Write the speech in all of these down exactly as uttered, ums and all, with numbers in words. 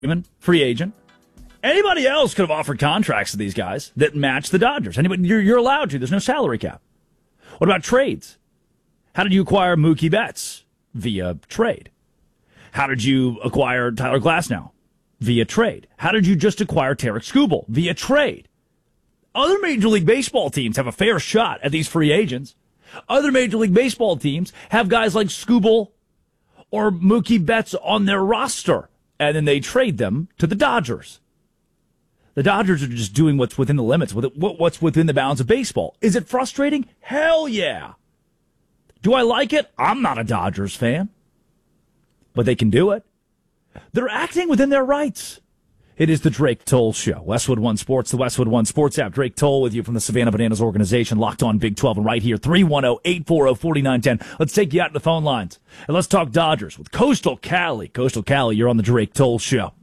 free agent. Anybody else could have offered contracts to these guys that match the Dodgers. Anybody, you're, you're allowed to. There's no salary cap. What about trades? How did you acquire Mookie Betts? Via trade. How did you acquire Tyler Glasnow? Via trade. How did you just acquire Tarik Skubal? Via trade. Other Major League Baseball teams have a fair shot at these free agents. Other Major League Baseball teams have guys like Skubal or Mookie Betts on their roster, and then they trade them to the Dodgers. The Dodgers are just doing what's within the limits, what's within the bounds of baseball. Is it frustrating? Hell yeah. Do I like it? I'm not a Dodgers fan. But they can do it. They're acting within their rights. It is the Drake Toll Show. Westwood One Sports, the Westwood One Sports app. Drake Toll with you from the Savannah Bananas organization, locked on Big twelve, and right here, three one zero, eight four zero, four nine one zero. Let's take you out to the phone lines, and let's talk Dodgers with Coastal Cali. Coastal Cali, you're on the Drake Toll Show.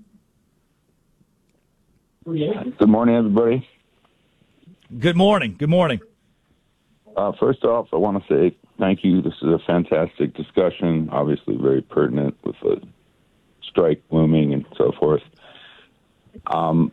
Good morning, everybody. Good morning. Good morning. Uh, first off, I want to say thank you. This is a fantastic discussion, obviously very pertinent with the strike looming and so forth. Um,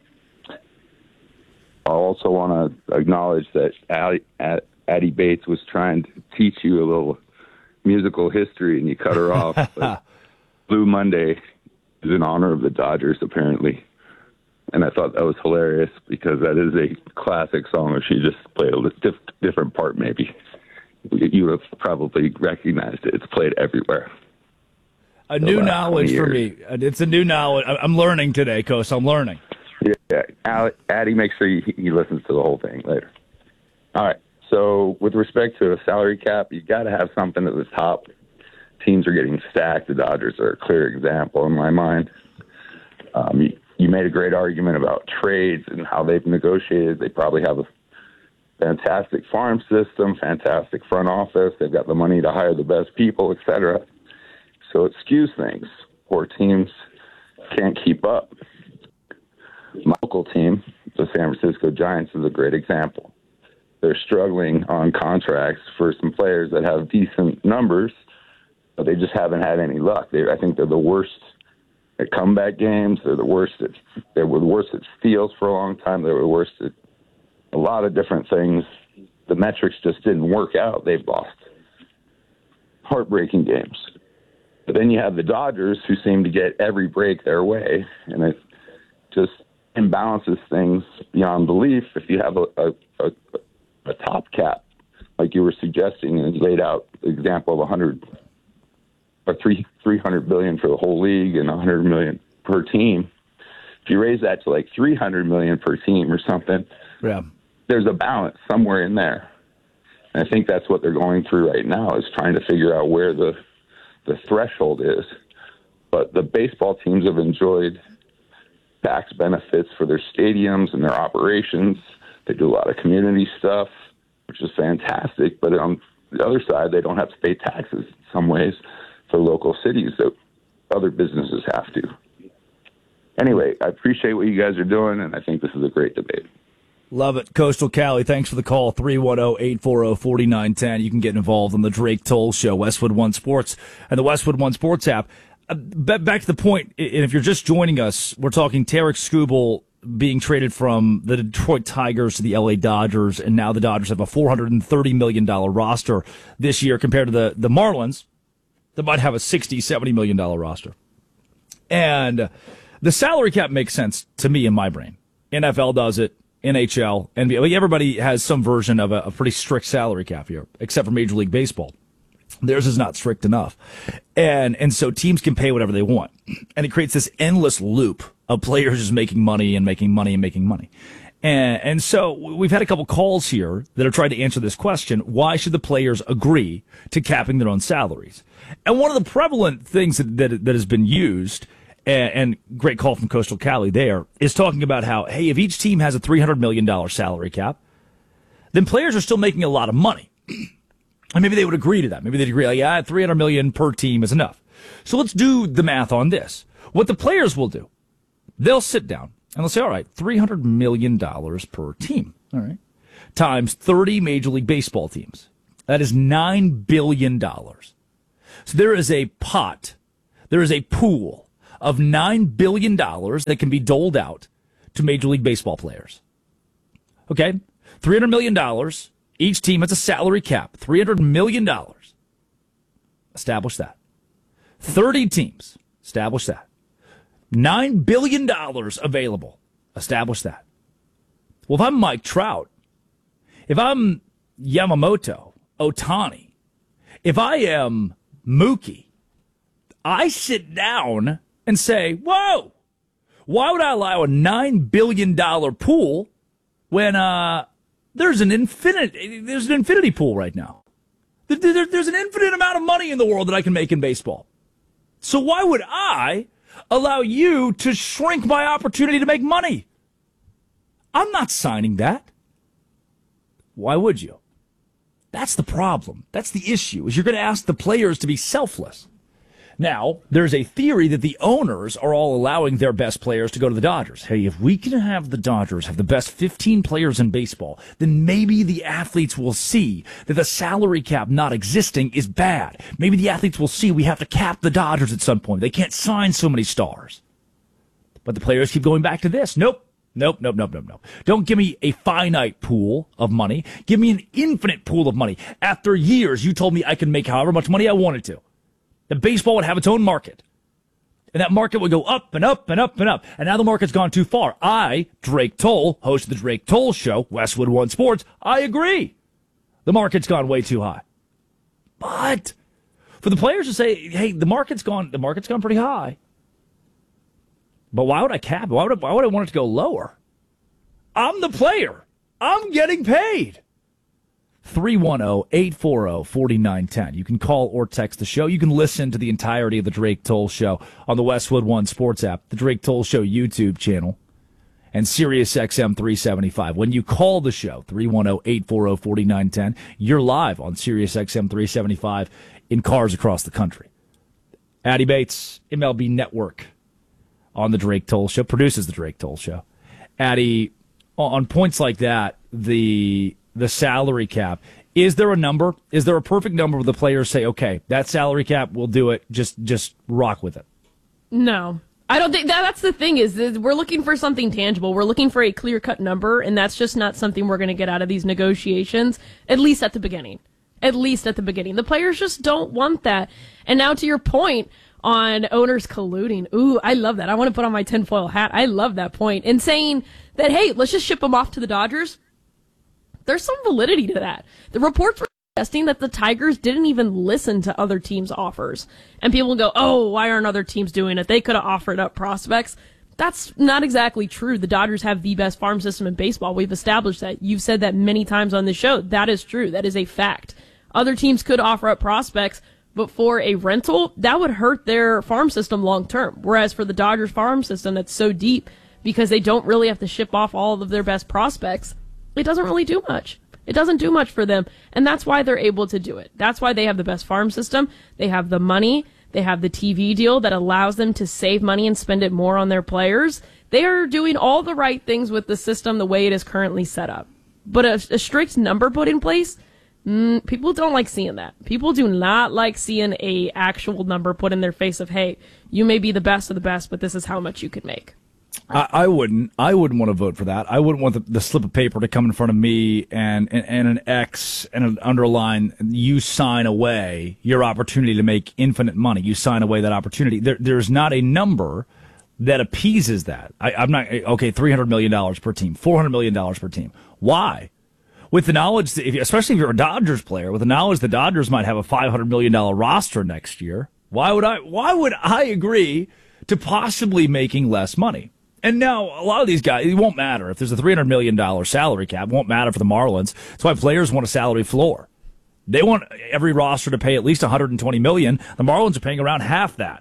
I also want to acknowledge that Addie, Addie Bates was trying to teach you a little musical history, and you cut her off. But Blue Monday is in honor of the Dodgers, apparently. And I thought that was hilarious because that is a classic song. If she just played a diff- different part, maybe you would have probably recognized it. It's played everywhere. A new knowledge for me. It's a new knowledge. I'm learning today, Coast. I'm learning. Yeah, Addie, make sure he, he listens to the whole thing later. All right. So with respect to a salary cap, you got to have something at the top. Teams are getting stacked. The Dodgers are a clear example in my mind. Um, you, you made a great argument about trades and how they've negotiated. They probably have a fantastic farm system, fantastic front office. They've got the money to hire the best people, et cetera. So it skews things. Poor teams can't keep up. My local team, the San Francisco Giants, is a great example. They're struggling on contracts for some players that have decent numbers, but they just haven't had any luck. They, I think they're the worst at comeback games. They're the worst at, they were the worst at steals for a long time. They were the worst at a lot of different things. The metrics just didn't work out. They've lost heartbreaking games. But then you have the Dodgers, who seem to get every break their way, and it just imbalances things beyond belief. If you have a, a, a, a top cap, like you were suggesting, and laid out the example of one hundred or three three hundred billion for the whole league and one hundred million per team. If you raise that to like three hundred million per team or something, yeah, there's a balance somewhere in there. And I think that's what they're going through right now, is trying to figure out where the the threshold is. But the baseball teams have enjoyed tax benefits for their stadiums and their operations. They do a lot of community stuff, which is fantastic. But on the other side, they don't have to pay taxes in some ways for local cities that other businesses have to. Anyway, I appreciate what you guys are doing, and I think this is a great debate. Love it. Coastal Cali, thanks for the call. three one zero, eight four zero, four nine one zero. You can get involved on the Drake Toll Show, Westwood One Sports, and the Westwood One Sports app. Uh, back to the point, and if you're just joining us, we're talking Tarik Skubal being traded from the Detroit Tigers to the L A Dodgers, and now the Dodgers have a four hundred thirty million dollars roster this year compared to the, the Marlins that might have a sixty, seventy million dollars roster. And the salary cap makes sense to me in my brain. N F L does it. N H L, N B A, like everybody has some version of a, a pretty strict salary cap here, except for Major League Baseball. Theirs is not strict enough. And and so teams can pay whatever they want. And it creates this endless loop of players just making money and making money and making money. And, and so we've had a couple calls here that are trying to answer this question. Why should the players agree to capping their own salaries? And one of the prevalent things that, that, that has been used, and, and great call from Coastal Cali there, is talking about how, hey, if each team has a three hundred million dollars salary cap, then players are still making a lot of money. And maybe they would agree to that. Maybe they'd agree, like, yeah, three hundred million dollars per team is enough. So let's do the math on this. What the players will do, they'll sit down and they'll say, all right, three hundred million dollars per team, all right, times thirty Major League Baseball teams. That is nine billion dollars. So there is a pot, there is a pool of nine billion dollars that can be doled out to Major League Baseball players. Okay? three hundred million dollars. Each team has a salary cap. three hundred million dollars. Establish that. thirty teams. Establish that. nine billion dollars available. Establish that. Well, if I'm Mike Trout, if I'm Yamamoto, Ohtani, if I am Mookie, I sit down and say, whoa, why would I allow a nine billion dollars pool when uh, there's an infinite, there's an infinity pool right now? There, there, there's an infinite amount of money in the world that I can make in baseball. So why would I allow you to shrink my opportunity to make money? I'm not signing that. Why would you? That's the problem. That's the issue, is you're going to ask the players to be selfless. Now, there's a theory that the owners are all allowing their best players to go to the Dodgers. Hey, if we can have the Dodgers have the best fifteen players in baseball, then maybe the athletes will see that the salary cap not existing is bad. Maybe the athletes will see we have to cap the Dodgers at some point. They can't sign so many stars. But the players keep going back to this. Nope. Nope, nope, nope, nope, nope. Don't give me a finite pool of money. Give me an infinite pool of money. After years, you told me I could make however much money I wanted to. That baseball would have its own market. And that market would go up and up and up and up. And now the market's gone too far. I, Drake Toll, host of the Drake Toll Show, Westwood One Sports, I agree. The market's gone way too high. But for the players to say, hey, the market's gone, the market's gone pretty high. But why would I cap it? Why would I, why would I want it to go lower? I'm the player. I'm getting paid. three one zero, eight four zero, four nine one zero. You can call or text the show. You can listen to the entirety of the Drake Toll Show on the Westwood One Sports app, the Drake Toll Show YouTube channel, and Sirius X M three seventy-five. When you call the show, three one zero, eight four zero, four nine one zero, you're live on Sirius X M three seventy-five in cars across the country. Addy Bates, M L B Network, on the Drake Toll Show, produces the Drake Toll Show. Addy, on points like that, the the salary cap, is there a number? Is there a perfect number where the players say, okay, that salary cap, we'll do it, just just rock with it? No. I don't think that, that's the thing is, is we're looking for something tangible. We're looking for a clear-cut number, and that's just not something we're going to get out of these negotiations, at least at the beginning. At least at the beginning. The players just don't want that. And now to your point on owners colluding. Ooh, I love that. I want to put on my tinfoil hat. I love that point. And saying that, hey, let's just ship them off to the Dodgers. There's some validity to that. The reports were suggesting that the Tigers didn't even listen to other teams' offers. And people go, oh, why aren't other teams doing it? They could have offered up prospects. That's not exactly true. The Dodgers have the best farm system in baseball. We've established that. You've said that many times on the show. That is true. That is a fact. Other teams could offer up prospects, but for a rental, that would hurt their farm system long term. Whereas for the Dodgers farm system that's so deep, because they don't really have to ship off all of their best prospects, it doesn't really do much. It doesn't do much for them, and that's why they're able to do it. That's why they have the best farm system. They have the money. They have the T V deal that allows them to save money and spend it more on their players. They are doing all the right things with the system the way it is currently set up. But a, a strict number put in place, Mm, people don't like seeing that. People do not like seeing a actual number put in their face of, hey, you may be the best of the best, but this is how much you can make. I, I wouldn't. I wouldn't want to vote for that. I wouldn't want the, the slip of paper to come in front of me and, and, and an X and an underline. You sign away your opportunity to make infinite money. You sign away that opportunity. There, there's not a number that appeases that. I, I'm not, okay, three hundred million dollars per team, four hundred million dollars per team. Why? With the knowledge, that if, especially if you're a Dodgers player, with the knowledge the Dodgers might have a five hundred million dollars roster next year, why would I, why would I agree to possibly making less money? And now, a lot of these guys, it won't matter. If there's a three hundred million dollars salary cap, it won't matter for the Marlins. That's why players want a salary floor. They want every roster to pay at least one hundred twenty million dollars. The Marlins are paying around half that.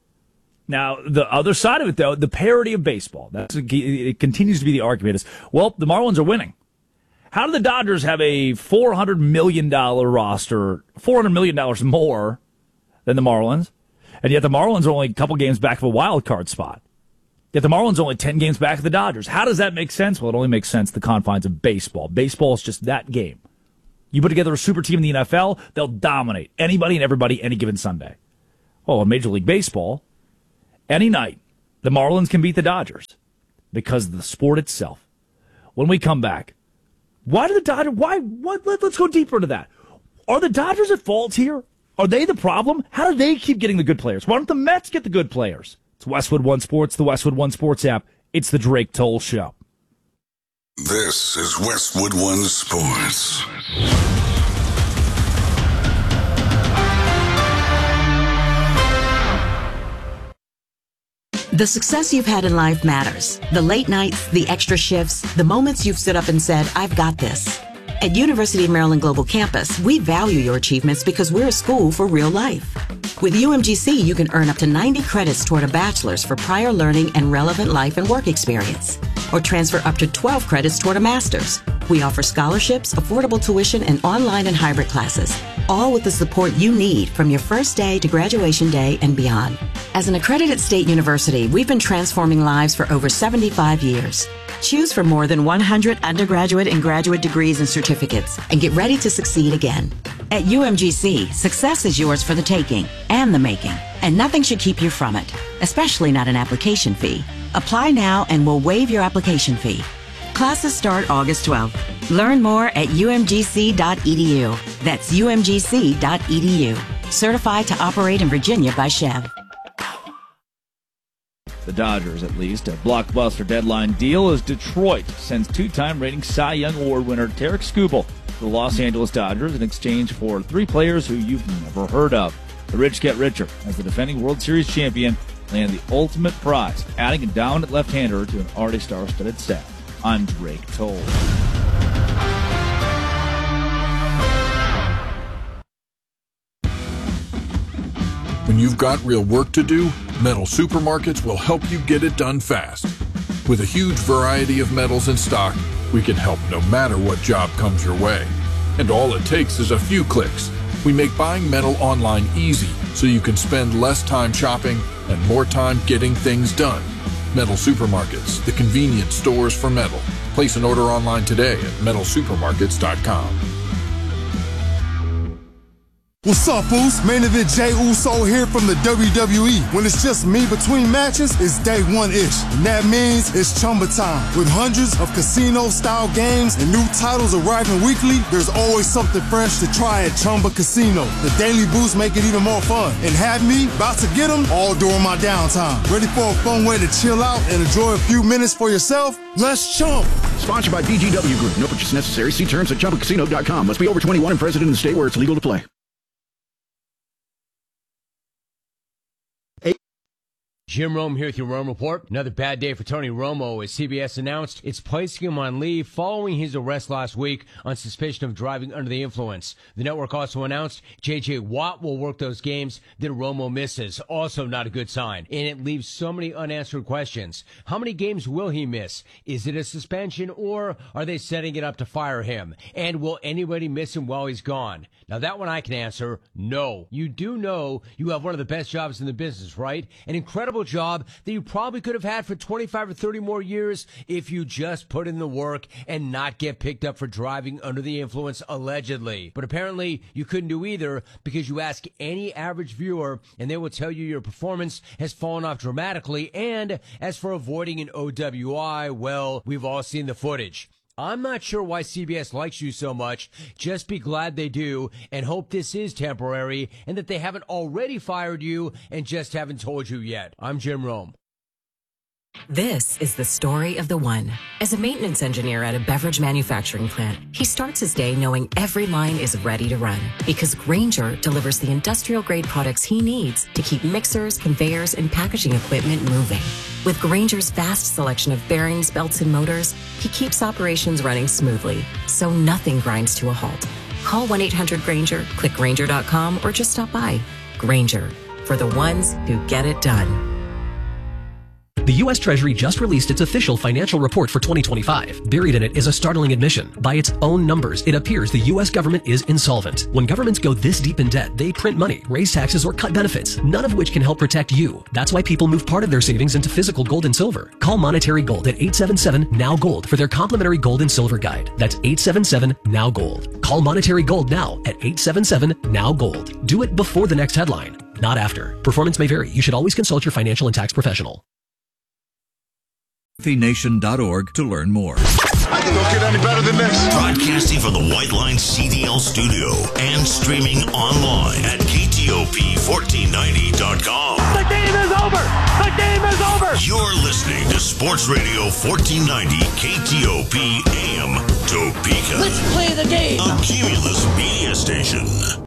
Now, the other side of it, though, the parity of baseball, that's, it continues to be the argument is, well, the Marlins are winning. How do the Dodgers have a four hundred million dollars roster, four hundred million dollars more than the Marlins, and yet the Marlins are only a couple games back of a wild card spot? Yet the Marlins are only ten games back of the Dodgers. How does that make sense? Well, it only makes sense in the confines of baseball. Baseball is just that game. You put together a super team in the N F L, they'll dominate anybody and everybody any given Sunday. Oh, in Major League Baseball, any night, the Marlins can beat the Dodgers because of the sport itself. When we come back, why do the Dodgers, why, what, let, let's go deeper into that. Are the Dodgers at fault here? Are they the problem? How do they keep getting the good players? Why don't the Mets get the good players? It's Westwood One Sports, the Westwood One Sports app. It's the Drake Toll Show. This is Westwood One Sports. The success you've had in life matters. The late nights, the extra shifts, the moments you've stood up and said, I've got this. At University of Maryland Global Campus, we value your achievements because we're a school for real life. With U M G C, you can earn up to ninety credits toward a bachelor's for prior learning and relevant life and work experience, or transfer up to twelve credits toward a master's. We offer scholarships, affordable tuition, and online and hybrid classes, all with the support you need from your first day to graduation day and beyond. As an accredited state university, we've been transforming lives for over seventy-five years. Choose from more than one hundred undergraduate and graduate degrees and certificates and get ready to succeed again. At U M G C, success is yours for the taking and the making, and nothing should keep you from it, especially not an application fee. Apply now and we'll waive your application fee. Classes start August twelfth. Learn more at U M G C dot E D U. That's U M G C dot E D U. Certified to operate in Virginia by Chev. The Dodgers, at least, a blockbuster deadline deal as Detroit sends two-time reigning Cy Young Award winner Tarik Skubal to the Los Angeles Dodgers in exchange for three players who you've never heard of. The rich get richer as the defending World Series champion land the ultimate prize, adding a dominant left-hander to an already star-studded staff. I'm Drake Toll. When you've got real work to do, Metal Supermarkets will help you get it done fast. With a huge variety of metals in stock, we can help no matter what job comes your way. And all it takes is a few clicks. We make buying metal online easy so you can spend less time shopping and more time getting things done. Metal Supermarkets, the convenience stores for metal. Place an order online today at metal supermarkets dot com. What's up, Foos? Main event Jey Uso here from the W W E. When it's just me between matches, it's day one-ish. And that means it's Chumba time. With hundreds of casino-style games and new titles arriving weekly, there's always something fresh to try at Chumba Casino. The daily boosts make it even more fun. And have me about to get them all during my downtime. Ready for a fun way to chill out and enjoy a few minutes for yourself? Let's chump. Sponsored by B G W Group. No purchase necessary. See terms at chumba casino dot com. Must be over twenty-one and present in the state where it's legal to play. Jim Rome here with your Rome Report. Another bad day for Tony Romo as C B S announced it's placing him on leave following his arrest last week on suspicion of driving under the influence. The network also announced J J. Watt will work those games that Romo misses. Also not a good sign. And it leaves so many unanswered questions. How many games will he miss? Is it a suspension or are they setting it up to fire him? And will anybody miss him while he's gone? Now that one I can answer, no. You do know you have one of the best jobs in the business, right? An incredible job that you probably could have had for twenty-five or thirty more years if you just put in the work and not get picked up for driving under the influence, allegedly. But apparently you couldn't do either because you ask any average viewer and they will tell you your performance has fallen off dramatically. And as for avoiding an O W I, well, we've all seen the footage. I'm not sure why C B S likes you so much. Just be glad they do and hope this is temporary and that they haven't already fired you and just haven't told you yet. I'm Jim Rome. This is the story of the one. As a maintenance engineer at a beverage manufacturing plant, he starts his day knowing every line is ready to run because Grainger delivers the industrial-grade products he needs to keep mixers, conveyors, and packaging equipment moving. With Grainger's vast selection of bearings, belts, and motors, he keeps operations running smoothly, so nothing grinds to a halt. Call one eight hundred Grainger, click Grainger dot com, or just stop by. Grainger, for the ones who get it done. The U S Treasury just released its official financial report for twenty twenty-five. Buried in it is a startling admission. By its own numbers, it appears the U S government is insolvent. When governments go this deep in debt, they print money, raise taxes, or cut benefits, none of which can help protect you. That's why people move part of their savings into physical gold and silver. Call Monetary Gold at eight seven seven, N O W Gold for their complimentary gold and silver guide. That's eight seven seven, N O W Gold. Call Monetary Gold now at eight seven seven, N O W Gold. Do it before the next headline. not after. Performance may vary. You should always consult your financial and tax professional. nation dot org to learn more. I can don't get any better than this. Broadcasting from the White Line C D L studio and streaming online at K T O P fourteen ninety dot com. The game is over. The game is over. You're listening to Sports Radio fourteen ninety K T O P A M Topeka. Let's play the game. A Cumulus media station.